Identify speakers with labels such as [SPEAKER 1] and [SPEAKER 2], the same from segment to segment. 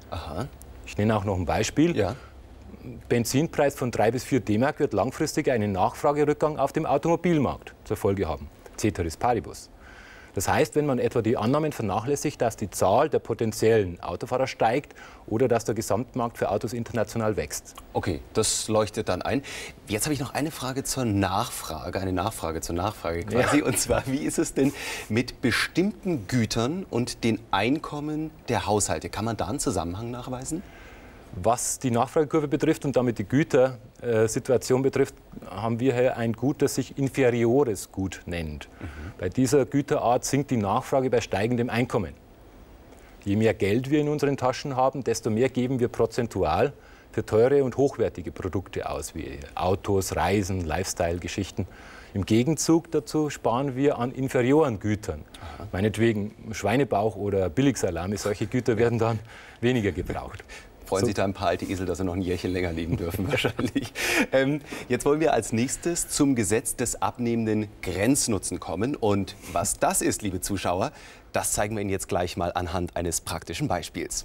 [SPEAKER 1] Aha.
[SPEAKER 2] Ich nenne auch noch ein Beispiel.
[SPEAKER 1] Ja.
[SPEAKER 2] Benzinpreis von 3 bis 4 D-Mark wird langfristig einen Nachfragerückgang auf dem Automobilmarkt zur Folge haben. Ceteris paribus. Das heißt, wenn man etwa die Annahmen vernachlässigt, dass die Zahl der potenziellen Autofahrer steigt oder dass der Gesamtmarkt für Autos international wächst.
[SPEAKER 1] Okay, das leuchtet dann ein. Jetzt habe ich noch eine Frage zur Nachfrage, eine Nachfrage zur Nachfrage quasi. Ja. Und zwar, wie ist es denn mit bestimmten Gütern und den Einkommen der Haushalte? Kann man da einen Zusammenhang nachweisen?
[SPEAKER 2] Was die Nachfragekurve betrifft und damit die Gütersituation betrifft, haben wir hier ein Gut, das sich inferiores Gut nennt. Bei dieser Güterart sinkt die Nachfrage bei steigendem Einkommen. Je mehr Geld wir in unseren Taschen haben, desto mehr geben wir prozentual für teure und hochwertige Produkte aus, wie Autos, Reisen, Lifestyle-Geschichten. Im Gegenzug dazu sparen wir an inferioren Gütern. Meinetwegen Schweinebauch oder Billigsalami, solche Güter werden dann weniger gebraucht.
[SPEAKER 1] Freuen sich da ein paar alte Esel, dass sie noch ein Jährchen länger leben dürfen wahrscheinlich. Jetzt wollen wir als nächstes zum Gesetz des abnehmenden Grenznutzen kommen. Und was das ist, liebe Zuschauer, das zeigen wir Ihnen jetzt gleich mal anhand eines praktischen Beispiels.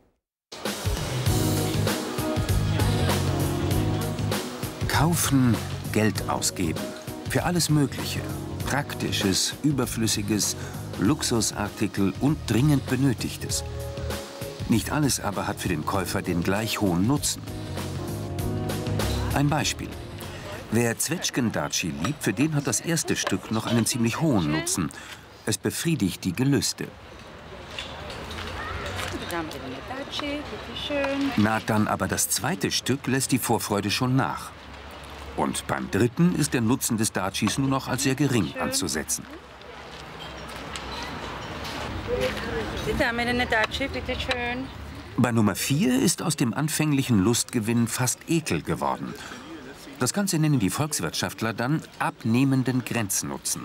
[SPEAKER 3] Kaufen, Geld ausgeben. Für alles Mögliche. Praktisches, Überflüssiges, Luxusartikel und dringend Benötigtes. Nicht alles aber hat für den Käufer den gleich hohen Nutzen. Ein Beispiel. Wer Zwetschgen-Daci liebt, für den hat das erste Stück noch einen ziemlich hohen Nutzen. Es befriedigt die Gelüste. Naht dann aber das zweite Stück, lässt die Vorfreude schon nach. Und beim dritten ist der Nutzen des Dacis nur noch als sehr gering anzusetzen. Bei Nummer 4 ist aus dem anfänglichen Lustgewinn fast Ekel geworden. Das Ganze nennen die Volkswirtschaftler dann abnehmenden Grenznutzen.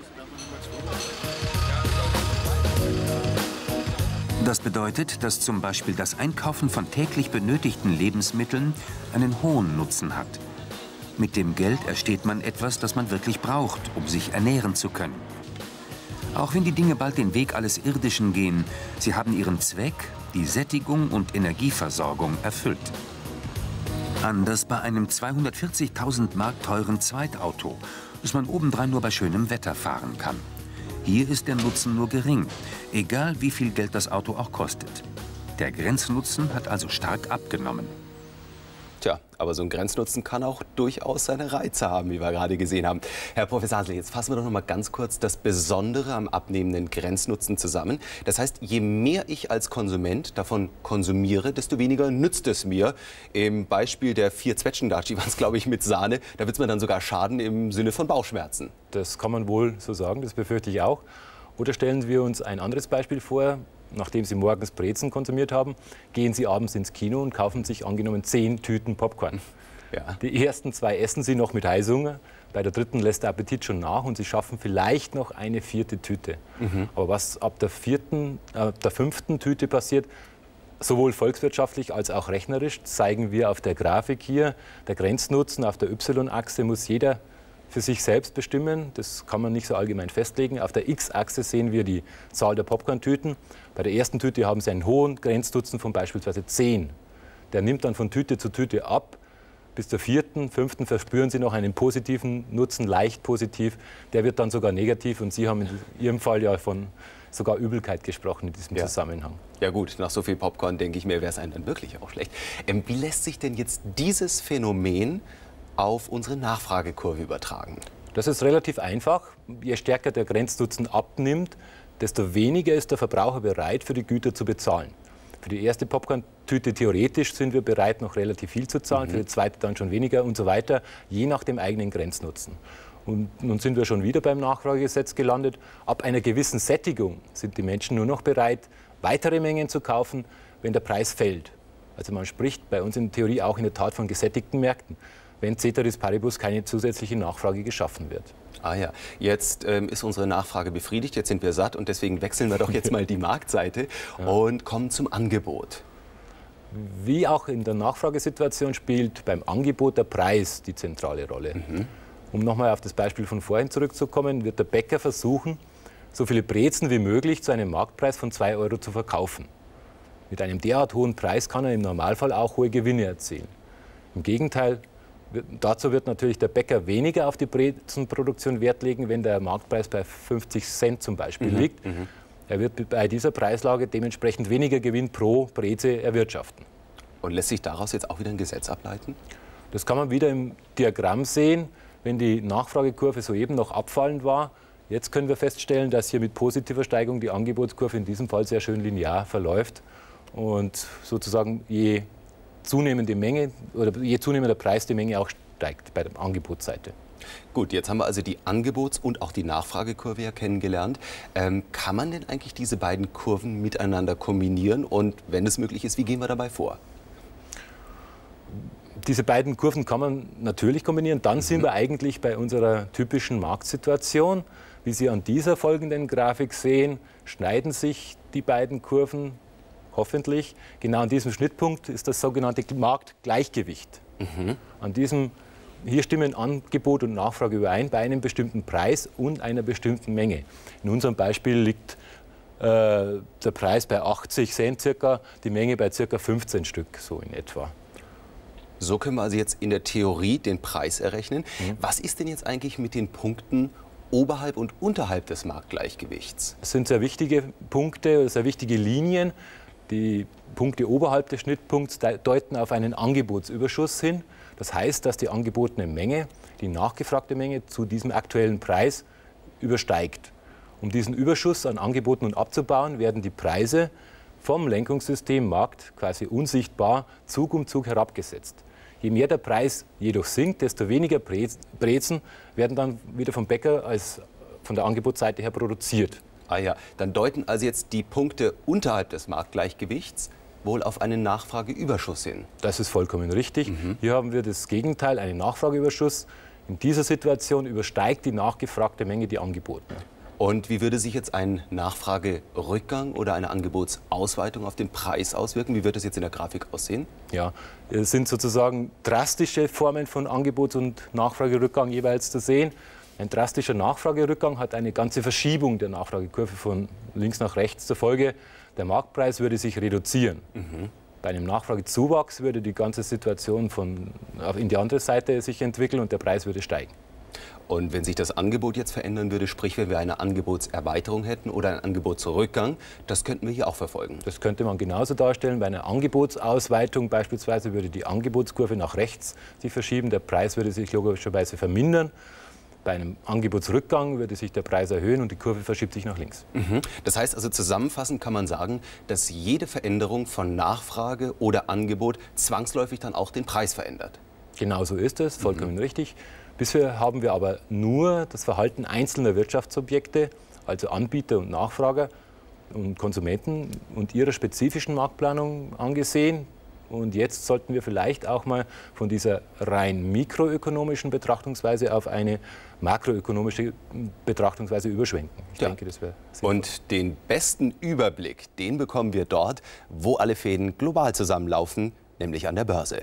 [SPEAKER 3] Das bedeutet, dass zum Beispiel das Einkaufen von täglich benötigten Lebensmitteln einen hohen Nutzen hat. Mit dem Geld ersteht man etwas, das man wirklich braucht, um sich ernähren zu können. Auch wenn die Dinge bald den Weg alles Irdischen gehen, sie haben ihren Zweck, die Sättigung und Energieversorgung, erfüllt. Anders bei einem 240.000 Mark teuren Zweitauto, das man obendrein nur bei schönem Wetter fahren kann. Hier ist der Nutzen nur gering, egal wie viel Geld das Auto auch kostet. Der Grenznutzen hat also stark abgenommen.
[SPEAKER 1] Tja, aber so ein Grenznutzen kann auch durchaus seine Reize haben, wie wir gerade gesehen haben. Herr Professor Hasel, jetzt fassen wir doch noch mal ganz kurz das Besondere am abnehmenden Grenznutzen zusammen. Das heißt, je mehr ich als Konsument davon konsumiere, desto weniger nützt es mir. Im Beispiel der 4 Zwetschgen-Daci waren es, glaube ich, mit Sahne. Da wird es mir dann sogar schaden im Sinne von Bauchschmerzen.
[SPEAKER 2] Das kann man wohl so sagen, das befürchte ich auch. Oder stellen wir uns ein anderes Beispiel vor. Nachdem Sie morgens Brezen konsumiert haben, gehen Sie abends ins Kino und kaufen sich angenommen 10 Tüten Popcorn.
[SPEAKER 1] Ja.
[SPEAKER 2] Die ersten 2 essen Sie noch mit Heißhunger, bei der dritten lässt der Appetit schon nach und Sie schaffen vielleicht noch eine 4. Tüte. Aber was ab der 5. Tüte passiert, sowohl volkswirtschaftlich als auch rechnerisch, zeigen wir auf der Grafik hier. Der Grenznutzen auf der Y-Achse muss jeder für sich selbst bestimmen. Das kann man nicht so allgemein festlegen. Auf der X-Achse sehen wir die Zahl der Popcorn-Tüten. Bei der ersten Tüte haben Sie einen hohen Grenznutzen von beispielsweise 10. Der nimmt dann von Tüte zu Tüte ab. Bis zur 4., 5. verspüren Sie noch einen positiven Nutzen, leicht positiv. Der wird dann sogar negativ. Und Sie haben in Ihrem Fall ja von sogar Übelkeit gesprochen in diesem Zusammenhang.
[SPEAKER 1] Ja gut, nach so viel Popcorn denke ich mir, wäre es einem dann wirklich auch schlecht. Wie lässt sich denn jetzt dieses Phänomen auf unsere Nachfragekurve übertragen?
[SPEAKER 2] Das ist relativ einfach. Je stärker der Grenznutzen abnimmt, desto weniger ist der Verbraucher bereit, für die Güter zu bezahlen. Für die erste Popcorn-Tüte theoretisch sind wir bereit, noch relativ viel zu zahlen, für die zweite dann schon weniger und so weiter, je nach dem eigenen Grenznutzen. Und nun sind wir schon wieder beim Nachfragegesetz gelandet. Ab einer gewissen Sättigung sind die Menschen nur noch bereit, weitere Mengen zu kaufen, wenn der Preis fällt. Also man spricht bei uns in der Theorie auch in der Tat von gesättigten Märkten, wenn Ceteris Paribus keine zusätzliche Nachfrage geschaffen wird.
[SPEAKER 1] Ah ja, jetzt ist unsere Nachfrage befriedigt, jetzt sind wir satt und deswegen wechseln wir doch jetzt mal die Marktseite und kommen zum Angebot.
[SPEAKER 2] Wie auch in der Nachfragesituation spielt beim Angebot der Preis die zentrale Rolle. Um nochmal auf das Beispiel von vorhin zurückzukommen, wird der Bäcker versuchen, so viele Brezen wie möglich zu einem Marktpreis von 2 € zu verkaufen. Mit einem derart hohen Preis kann er im Normalfall auch hohe Gewinne erzielen. Im Gegenteil, dazu wird natürlich der Bäcker weniger auf die Brezenproduktion Wert legen, wenn der Marktpreis bei 50 Cent zum Beispiel liegt. Er wird bei dieser Preislage dementsprechend weniger Gewinn pro Breze erwirtschaften.
[SPEAKER 1] Und lässt sich daraus jetzt auch wieder ein Gesetz ableiten?
[SPEAKER 2] Das kann man wieder im Diagramm sehen, wenn die Nachfragekurve soeben noch abfallend war. Jetzt können wir feststellen, dass hier mit positiver Steigung die Angebotskurve in diesem Fall sehr schön linear verläuft. Und sozusagen je zunehmende Menge oder je zunehmender Preis die Menge auch steigt bei der Angebotsseite.
[SPEAKER 1] Gut, jetzt haben wir also die Angebots- und auch die Nachfragekurve ja kennengelernt. Kann man denn eigentlich diese beiden Kurven miteinander kombinieren? Und wenn es möglich ist, wie gehen wir dabei vor?
[SPEAKER 2] Diese beiden Kurven kann man natürlich kombinieren. Dann sind wir eigentlich bei unserer typischen Marktsituation. Wie Sie an dieser folgenden Grafik sehen, schneiden sich die beiden Kurven hoffentlich. Genau an diesem Schnittpunkt ist das sogenannte Marktgleichgewicht. Hier stimmen Angebot und Nachfrage überein bei einem bestimmten Preis und einer bestimmten Menge. In unserem Beispiel liegt der Preis bei 80 Cent circa, die Menge bei circa 15 Stück, so in etwa.
[SPEAKER 1] So können wir also jetzt in der Theorie den Preis errechnen. Was ist denn jetzt eigentlich mit den Punkten oberhalb und unterhalb des Marktgleichgewichts?
[SPEAKER 2] Das sind sehr wichtige Punkte, sehr wichtige Linien. Die Punkte oberhalb des Schnittpunkts deuten auf einen Angebotsüberschuss hin. Das heißt, dass die angebotene Menge, die nachgefragte Menge, zu diesem aktuellen Preis übersteigt. Um diesen Überschuss an Angeboten abzubauen, werden die Preise vom Lenkungssystem Markt quasi unsichtbar Zug um Zug herabgesetzt. Je mehr der Preis jedoch sinkt, desto weniger Brezen werden dann wieder vom Bäcker als von der Angebotsseite her produziert.
[SPEAKER 1] Ah ja, dann deuten also jetzt die Punkte unterhalb des Marktgleichgewichts wohl auf einen Nachfrageüberschuss hin.
[SPEAKER 2] Das ist vollkommen richtig. Hier haben wir das Gegenteil, einen Nachfrageüberschuss. In dieser Situation übersteigt die nachgefragte Menge die angebotene.
[SPEAKER 1] Und wie würde sich jetzt ein Nachfragerückgang oder eine Angebotsausweitung auf den Preis auswirken? Wie wird das jetzt in der Grafik aussehen?
[SPEAKER 2] Ja, es sind sozusagen drastische Formen von Angebots- und Nachfragerückgang jeweils zu sehen. Ein drastischer Nachfragerückgang hat eine ganze Verschiebung der Nachfragekurve von links nach rechts zur Folge. Der Marktpreis würde sich reduzieren. Bei einem Nachfragezuwachs würde die ganze Situation in die andere Seite sich entwickeln und der Preis würde steigen.
[SPEAKER 1] Und wenn sich das Angebot jetzt verändern würde, sprich wenn wir eine Angebotserweiterung hätten oder einen Angebotsrückgang, das könnten wir hier auch verfolgen.
[SPEAKER 2] Das könnte man genauso darstellen. Bei einer Angebotsausweitung beispielsweise würde die Angebotskurve nach rechts sich verschieben, der Preis würde sich logischerweise vermindern. Bei einem Angebotsrückgang würde sich der Preis erhöhen und die Kurve verschiebt sich nach links.
[SPEAKER 1] Das heißt also zusammenfassend kann man sagen, dass jede Veränderung von Nachfrage oder Angebot zwangsläufig dann auch den Preis verändert.
[SPEAKER 2] Genau so ist es, vollkommen richtig. Bisher haben wir aber nur das Verhalten einzelner Wirtschaftsobjekte, also Anbieter und Nachfrager und Konsumenten und ihrer spezifischen Marktplanung angesehen. Und jetzt sollten wir vielleicht auch mal von dieser rein mikroökonomischen Betrachtungsweise auf eine makroökonomische Betrachtungsweise überschwenken. Ich denke, das wäre sinnvoll.
[SPEAKER 1] Und den besten Überblick, den bekommen wir dort, wo alle Fäden global zusammenlaufen, nämlich an der Börse.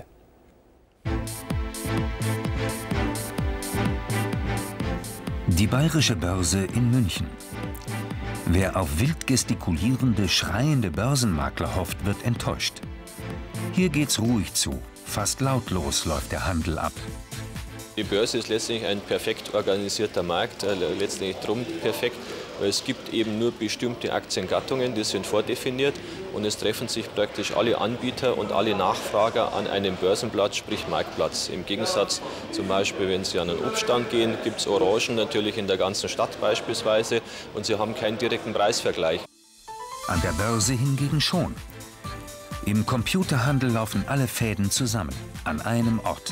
[SPEAKER 3] Die Bayerische Börse in München. Wer auf wild gestikulierende, schreiende Börsenmakler hofft, wird enttäuscht. Hier geht's ruhig zu. Fast lautlos läuft der Handel ab.
[SPEAKER 4] Die Börse ist letztendlich ein perfekt organisierter Markt, letztendlich drum perfekt, weil es gibt eben nur bestimmte Aktiengattungen, die sind vordefiniert und es treffen sich praktisch alle Anbieter und alle Nachfrager an einem Börsenplatz, sprich Marktplatz. Im Gegensatz zum Beispiel, wenn Sie an einen Obststand gehen, gibt es Orangen natürlich in der ganzen Stadt beispielsweise und Sie haben keinen direkten Preisvergleich.
[SPEAKER 3] An der Börse hingegen schon. Im Computerhandel laufen alle Fäden zusammen, an einem Ort.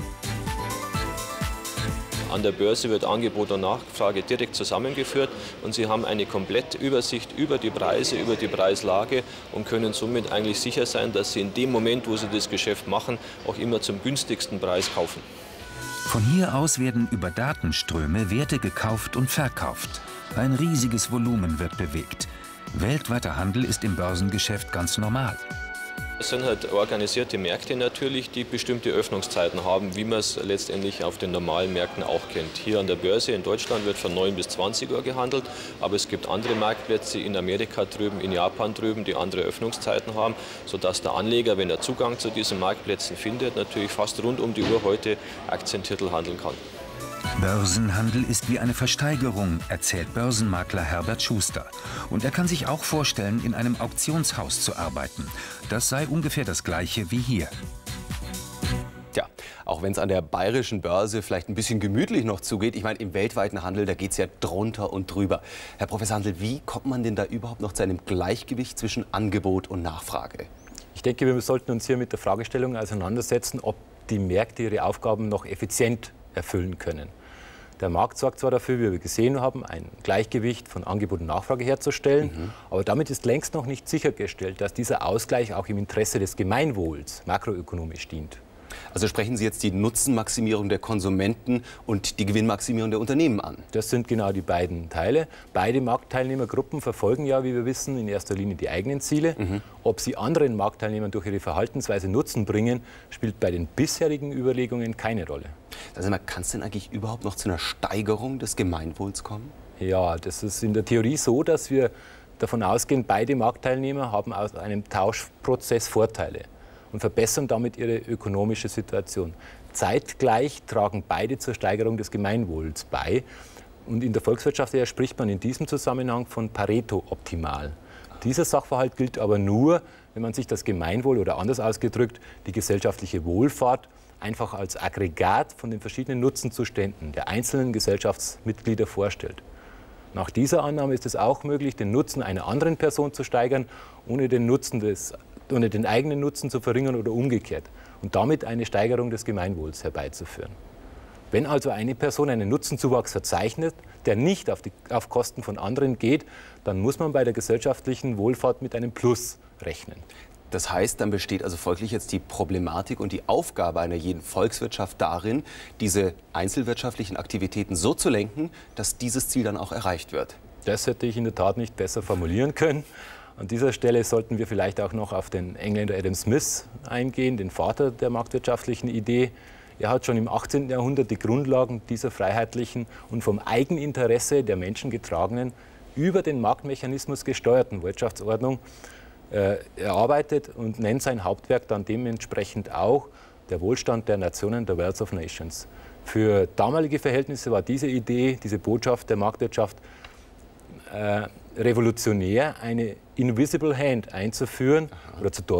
[SPEAKER 4] An der Börse wird Angebot und Nachfrage direkt zusammengeführt und Sie haben eine komplette Übersicht über die Preise, über die Preislage und können somit eigentlich sicher sein, dass Sie in dem Moment, wo Sie das Geschäft machen, auch immer zum günstigsten Preis kaufen.
[SPEAKER 3] Von hier aus werden über Datenströme Werte gekauft und verkauft. Ein riesiges Volumen wird bewegt. Weltweiter Handel ist im Börsengeschäft ganz normal.
[SPEAKER 4] Es sind halt organisierte Märkte natürlich, die bestimmte Öffnungszeiten haben, wie man es letztendlich auf den normalen Märkten auch kennt. Hier an der Börse in Deutschland wird von 9 bis 20 Uhr gehandelt, aber es gibt andere Marktplätze in Amerika drüben, in Japan drüben, die andere Öffnungszeiten haben, sodass der Anleger, wenn er Zugang zu diesen Marktplätzen findet, natürlich fast rund um die Uhr heute Aktientitel handeln kann.
[SPEAKER 3] Börsenhandel ist wie eine Versteigerung, erzählt Börsenmakler Herbert Schuster. Und er kann sich auch vorstellen, in einem Auktionshaus zu arbeiten. Das sei ungefähr das Gleiche wie hier.
[SPEAKER 1] Tja, auch wenn es an der bayerischen Börse vielleicht ein bisschen gemütlich noch zugeht, ich meine, im weltweiten Handel, da geht es ja drunter und drüber. Herr Professor Hansl, wie kommt man denn da überhaupt noch zu einem Gleichgewicht zwischen Angebot und Nachfrage?
[SPEAKER 2] Ich denke, wir sollten uns hier mit der Fragestellung auseinandersetzen, ob die Märkte ihre Aufgaben noch effizient erfüllen können. Der Markt sorgt zwar dafür, wie wir gesehen haben, ein Gleichgewicht von Angebot und Nachfrage herzustellen, aber damit ist längst noch nicht sichergestellt, dass dieser Ausgleich auch im Interesse des Gemeinwohls makroökonomisch dient.
[SPEAKER 1] Also sprechen Sie jetzt die Nutzenmaximierung der Konsumenten und die Gewinnmaximierung der Unternehmen an?
[SPEAKER 2] Das sind genau die beiden Teile. Beide Marktteilnehmergruppen verfolgen ja, wie wir wissen, in erster Linie die eigenen Ziele. Ob sie anderen Marktteilnehmern durch ihre Verhaltensweise Nutzen bringen, spielt bei den bisherigen Überlegungen keine Rolle.
[SPEAKER 1] Also kann es denn eigentlich überhaupt noch zu einer Steigerung des Gemeinwohls kommen?
[SPEAKER 2] Ja, das ist in der Theorie so, dass wir davon ausgehen, beide Marktteilnehmer haben aus einem Tauschprozess Vorteile und verbessern damit ihre ökonomische Situation. Zeitgleich tragen beide zur Steigerung des Gemeinwohls bei. Und in der Volkswirtschaft spricht man in diesem Zusammenhang von Pareto-optimal. Dieser Sachverhalt gilt aber nur, wenn man sich das Gemeinwohl oder anders ausgedrückt die gesellschaftliche Wohlfahrt einfach als Aggregat von den verschiedenen Nutzenzuständen der einzelnen Gesellschaftsmitglieder vorstellt. Nach dieser Annahme ist es auch möglich, den Nutzen einer anderen Person zu steigern, ohne den eigenen Nutzen zu verringern oder umgekehrt und damit eine Steigerung des Gemeinwohls herbeizuführen. Wenn also eine Person einen Nutzenzuwachs verzeichnet, der nicht auf Kosten von anderen geht, dann muss man bei der gesellschaftlichen Wohlfahrt mit einem Plus rechnen.
[SPEAKER 1] Das heißt, dann besteht also folglich jetzt die Problematik und die Aufgabe einer jeden Volkswirtschaft darin, diese einzelwirtschaftlichen Aktivitäten so zu lenken, dass dieses Ziel dann auch erreicht wird.
[SPEAKER 2] Das hätte ich in der Tat nicht besser formulieren können. An dieser Stelle sollten wir vielleicht auch noch auf den Engländer Adam Smith eingehen, den Vater der marktwirtschaftlichen Idee. Er hat schon im 18. Jahrhundert die Grundlagen dieser freiheitlichen und vom Eigeninteresse der Menschen getragenen, über den Marktmechanismus gesteuerten Wirtschaftsordnung erarbeitet und nennt sein Hauptwerk dann dementsprechend auch der Wohlstand der Nationen, der Wealth of Nations. Für damalige Verhältnisse war diese Idee, diese Botschaft der Marktwirtschaft revolutionär, eine Invisible Hand einzuführen oder zu